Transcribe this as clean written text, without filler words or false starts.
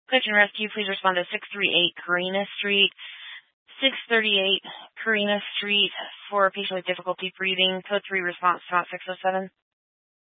Search and rescue, please respond to 638 Carina Street. 638 Carina Street for a patient with difficulty breathing. Code 3 response, not 607.